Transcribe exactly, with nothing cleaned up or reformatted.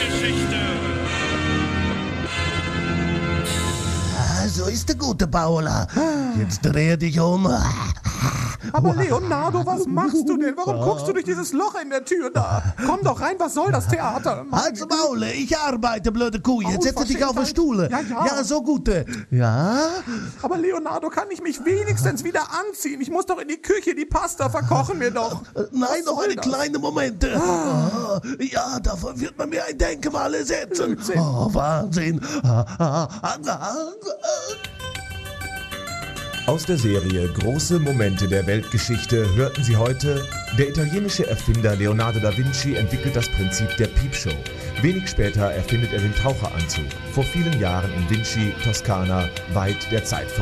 Weltgeschichte. So ist der gute Paula. Jetzt dreh dich um. Aber Leonardo, was machst du denn? Warum guckst du durch dieses Loch in der Tür da? Komm doch rein, was soll das Theater? Halt's Maul, ich arbeite, blöde Kuh. Jetzt setze dich auf den Stuhl. Ja, ja. Ja, so gut. Ja? Aber Leonardo, kann ich mich wenigstens wieder anziehen? Ich muss doch in die Küche, die Pasta verkochen wir doch. Nein, noch eine kleine Momente. Ah. Oh, ja, davon wird man mir ein Denkmal setzen. Oh, Wahnsinn. Ah, ah, ah, ah. Aus der Serie Große Momente der Weltgeschichte hörten Sie heute: Der italienische Erfinder Leonardo da Vinci entwickelt das Prinzip der Piepshow. Wenig später erfindet er den Taucheranzug. Vor vielen Jahren in Vinci, Toskana, weit der Zeit voraus.